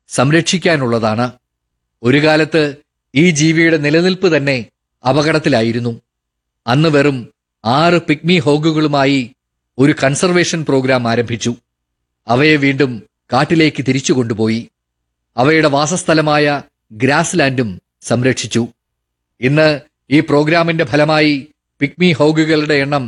സംരക്ഷിക്കാനുള്ളതാണ്. ഒരു കാലത്ത് ഈ ജീവിയുടെ നിലനിൽപ്പ് തന്നെ അപകടത്തിലായിരുന്നു. അന്ന് വെറും 6 പിഗ്മി ഹോഗുകളുമായി ഒരു കൺസർവേഷൻ പ്രോഗ്രാം ആരംഭിച്ചു. അവയെ വീണ്ടും കാട്ടിലേക്ക് തിരിച്ചു കൊണ്ടുപോയി. അവയുടെ വാസസ്ഥലമായ ഗ്രാസ്ലാൻഡും സംരക്ഷിച്ചു. ഇന്ന് ഈ പ്രോഗ്രാമിന്റെ ഫലമായി പിഗ്മി ഹോഗുകളുടെ എണ്ണം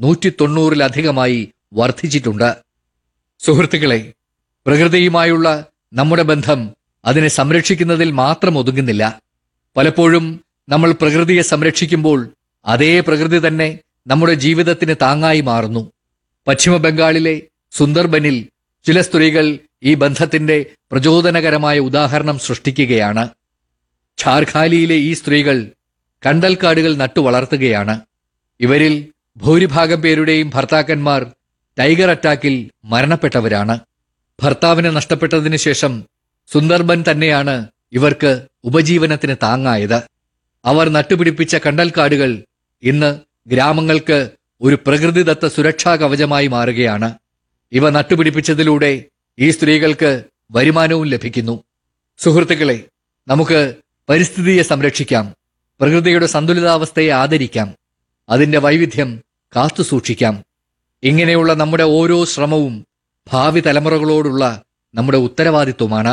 190-ലധികമായി വർദ്ധിച്ചിട്ടുണ്ട്. സുഹൃത്തുക്കളെ, പ്രകൃതിയുമായുള്ള നമ്മുടെ ബന്ധം അതിനെ സംരക്ഷിക്കുന്നതിൽ മാത്രം ഒതുങ്ങുന്നില്ല. പലപ്പോഴും നമ്മൾ പ്രകൃതിയെ സംരക്ഷിക്കുമ്പോൾ അതേ പ്രകൃതി തന്നെ നമ്മുടെ ജീവിതത്തിന് താങ്ങായി മാറുന്നു. പശ്ചിമ ബംഗാളിലെ സുന്ദർബനിൽ ചില സ്ത്രീകൾ ഈ ബന്ധത്തിന്റെ പ്രചോദനകരമായ ഉദാഹരണം സൃഷ്ടിക്കുകയാണ്. ഝാർഖാലിയിലെ ഈ സ്ത്രീകൾ കണ്ടൽക്കാടുകൾ നട്ടു വളർത്തുകയാണ്. ഇവരിൽ ഭൂരിഭാഗം പേരുടെയും ഭർത്താക്കന്മാർ ടൈഗർ അറ്റാക്കിൽ മരണപ്പെട്ടവരാണ്. ഭർത്താവിനെ നഷ്ടപ്പെട്ടതിന് ശേഷം സുന്ദർബൻ തന്നെയാണ് ഇവർക്ക് ഉപജീവനത്തിന് താങ്ങായത്. അവർ നട്ടുപിടിപ്പിച്ച കണ്ടൽക്കാടുകൾ ഇന്ന് ഗ്രാമങ്ങൾക്ക് ഒരു പ്രകൃതിദത്ത സുരക്ഷാ കവചമായി മാറുകയാണ്. ഇവ നട്ടുപിടിപ്പിച്ചതിലൂടെ ഈ സ്ത്രീകൾക്ക് വരുമാനവും ലഭിക്കുന്നു. സുഹൃത്തുക്കളെ, നമുക്ക് പരിസ്ഥിതിയെ സംരക്ഷിക്കാം, പ്രകൃതിയുടെ സന്തുലിതാവസ്ഥയെ ആദരിക്കാം, അതിന്റെ വൈവിധ്യം കാത്തുസൂക്ഷിക്കാം. ഇങ്ങനെയുള്ള നമ്മുടെ ഓരോ ശ്രമവും ഭാവി തലമുറകളോടുള്ള നമ്മുടെ ഉത്തരവാദിത്വമാണ്.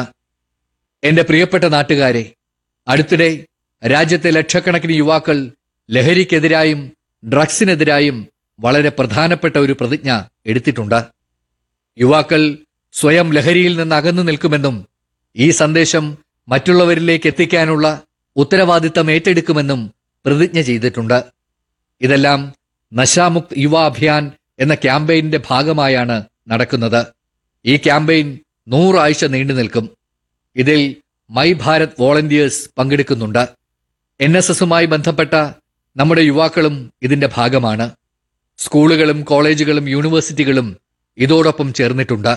എന്റെ പ്രിയപ്പെട്ട നാട്ടുകാരെ, അടുത്തിടെ രാജ്യത്തെ ലക്ഷക്കണക്കിന് യുവാക്കൾ ലഹരിക്കെതിരായും ഡ്രഗ്സിനെതിരായും വളരെ പ്രധാനപ്പെട്ട ഒരു പ്രതിജ്ഞ എടുത്തിട്ടുണ്ട്. യുവാക്കൾ സ്വയം ലഹരിയിൽ നിന്ന് അകന്നു നിൽക്കുമെന്നും ഈ സന്ദേശം മറ്റുള്ളവരിലേക്ക് എത്തിക്കാനുള്ള ഉത്തരവാദിത്തം ഏറ്റെടുക്കുമെന്നും പ്രതിജ്ഞ ചെയ്തിട്ടുണ്ട്. ഇതെല്ലാം നശാമുക്ത് യുവ അഭിയാൻ എന്ന ക്യാമ്പയിന്റെ ഭാഗമായാണ് നടക്കുന്നത്. ഈ ക്യാമ്പയിൻ 100 ആഴ്ച നീണ്ടു നിൽക്കും. ഇതിൽ മൈ ഭാരത് വോളണ്ടിയേഴ്സ് പങ്കെടുക്കുന്നുണ്ട്. NSSുമായി ബന്ധപ്പെട്ട നമ്മുടെ യുവാക്കളും ഇതിന്റെ ഭാഗമാണ്. സ്കൂളുകളും കോളേജുകളും യൂണിവേഴ്സിറ്റികളും ഇതോടൊപ്പം ചേർന്നിട്ടുണ്ട്.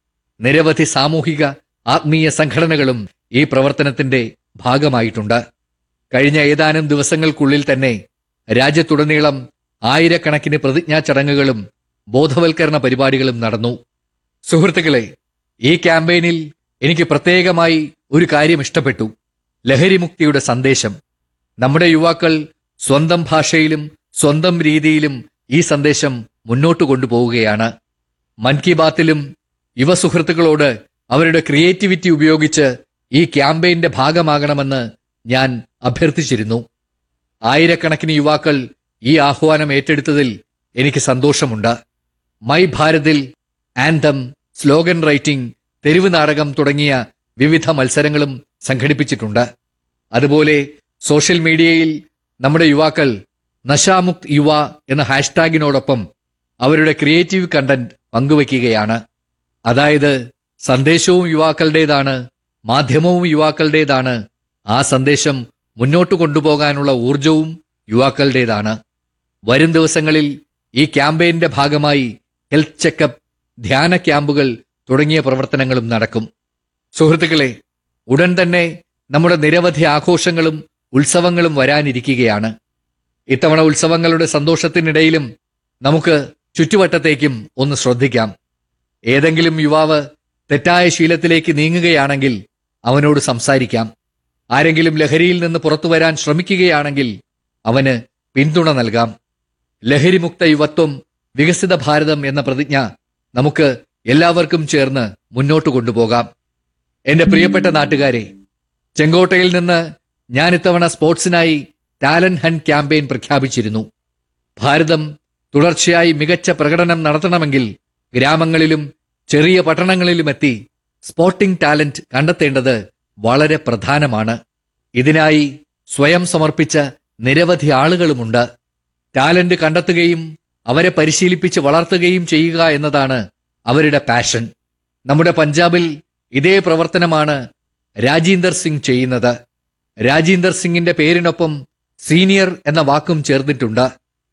നിരവധി സാമൂഹിക ആത്മീയ സംഘടനകളും ഈ പ്രവർത്തനത്തിന്റെ ഭാഗമായിട്ടുണ്ട്. കഴിഞ്ഞ ഏതാനും ദിവസങ്ങൾക്കുള്ളിൽ തന്നെ രാജ്യത്തുടനീളം ആയിരക്കണക്കിന് പ്രതിജ്ഞാ ചടങ്ങുകളും ബോധവൽക്കരണ പരിപാടികളും നടന്നു. സുഹൃത്തുക്കളെ, ഈ ക്യാമ്പയിനിൽ എനിക്ക് പ്രത്യേകമായി ഒരു കാര്യം ഇഷ്ടപ്പെട്ടു: ലഹരിമുക്തിയുടെ സന്ദേശം. നമ്മുടെ യുവാക്കൾ സ്വന്തം ഭാഷയിലും സ്വന്തം രീതിയിലും ഈ സന്ദേശം മുന്നോട്ട് കൊണ്ടുപോവുകയാണ്. മൻ കി ബാത്തിലും യുവ സുഹൃത്തുക്കളോട് അവരുടെ ക്രിയേറ്റിവിറ്റി ഉപയോഗിച്ച് ഈ ക്യാമ്പയിന്റെ ഭാഗമാകണമെന്ന് ഞാൻ അഭ്യർത്ഥിച്ചിരുന്നു. ആയിരക്കണക്കിന് യുവാക്കൾ ഈ ആഹ്വാനം ഏറ്റെടുത്തതിൽ എനിക്ക് സന്തോഷമുണ്ട്. മൈ ഭാരതിൽ ആന്തം, സ്ലോഗൻ റൈറ്റിംഗ്, തെരുവ് നാടകം തുടങ്ങിയ വിവിധ മത്സരങ്ങളും സംഘടിപ്പിച്ചിട്ടുണ്ട്. അതുപോലെ സോഷ്യൽ മീഡിയയിൽ നമ്മുടെ യുവാക്കൾ നശാമുക്ത് യുവ എന്ന ഹാഷ്ടാഗിനോടൊപ്പം അവരുടെ ക്രിയേറ്റീവ് കണ്ടന്റ് പങ്കുവയ്ക്കുകയാണ്. അതായത് സന്ദേശവും യുവാക്കളുടേതാണ്, മാധ്യമവും യുവാക്കളുടേതാണ്, ആ സന്ദേശം മുന്നോട്ട് കൊണ്ടുപോകാനുള്ള ഊർജവും യുവാക്കളുടേതാണ്. വരും ദിവസങ്ങളിൽ ഈ ക്യാമ്പയിന്റെ ഭാഗമായി ഹെൽത്ത് ചെക്കപ്പ്, ധ്യാന ക്യാമ്പുകൾ തുടങ്ങിയ പ്രവർത്തനങ്ങളും നടക്കും. സുഹൃത്തുക്കളെ, ഉടൻ തന്നെ നമ്മുടെ നിരവധി ആഘോഷങ്ങളും ഉത്സവങ്ങളും വരാനിരിക്കുകയാണ്. ഇത്തവണ ഉത്സവങ്ങളുടെ സന്തോഷത്തിനിടയിലും നമുക്ക് ചുറ്റുവട്ടത്തേക്കും ഒന്ന് ശ്രദ്ധിക്കാം. ഏതെങ്കിലും യുവാവ് തെറ്റായ ശീലത്തിലേക്ക് നീങ്ങുകയാണെങ്കിൽ അവനോട് സംസാരിക്കാം. ആരെങ്കിലും ലഹരിയിൽ നിന്ന് പുറത്തു വരാൻ ശ്രമിക്കുകയാണെങ്കിൽ അവന് പിന്തുണ നൽകാം. ലഹരിമുക്ത യുവത്വം, വികസിത ഭാരതം എന്ന പ്രതിജ്ഞ നമുക്ക് എല്ലാവർക്കും ചേർന്ന് മുന്നോട്ട് കൊണ്ടുപോകാം. എന്റെ പ്രിയപ്പെട്ട നാട്ടുകാരെ, ചെങ്കോട്ടയിൽ നിന്ന് ഞാൻ ഇത്തവണ സ്പോർട്സിനായി ടാലന്റ് ഹണ്ട് ക്യാമ്പയിൻ പ്രഖ്യാപിച്ചിരുന്നു. ഭാരതം തുടർച്ചയായി മികച്ച പ്രകടനം നടത്തണമെങ്കിൽ ഗ്രാമങ്ങളിലും ചെറിയ പട്ടണങ്ങളിലുമെത്തി സ്പോർട്ടിംഗ് ടാലന്റ് കണ്ടെത്തേണ്ടത് വളരെ പ്രധാനമാണ്. ഇതിനായി സ്വയം സമർപ്പിച്ച നിരവധി ആളുകളുമുണ്ട്. ടാലന്റ് കണ്ടെത്തുകയും അവരെ പരിശീലിപ്പിച്ച് വളർത്തുകയും ചെയ്യുക എന്നതാണ് അവരുടെ പാഷൻ. നമ്മുടെ പഞ്ചാബിൽ ഇതേ പ്രവർത്തനമാണ് രാജീന്ദർ സിംഗ് ചെയ്യുന്നത്. രാജീന്ദർ സിംഗിന്റെ പേരിനൊപ്പം സീനിയർ എന്ന വാക്കും ചേർന്നിട്ടുണ്ട്.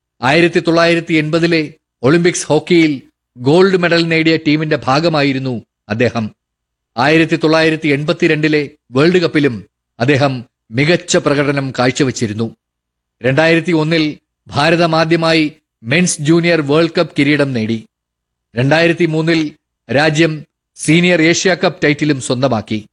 1980-ലെ ഒളിമ്പിക്സ് ഹോക്കിയിൽ ഗോൾഡ് മെഡൽ നേടിയ ടീമിന്റെ ഭാഗമായിരുന്നു അദ്ദേഹം. 1982-ലെ വേൾഡ് കപ്പിലും അദ്ദേഹം മികച്ച പ്രകടനം കാഴ്ചവെച്ചിരുന്നു. 2001-ൽ ഭാരതം ആദ്യമായി മെൻസ് ജൂനിയർ വേൾഡ് കപ്പ് കിരീടം നേടി. 2003-ൽ രാജ്യം സീനിയർ ഏഷ്യ കപ്പ് ടൈറ്റിലും സ്വന്തമാക്കി.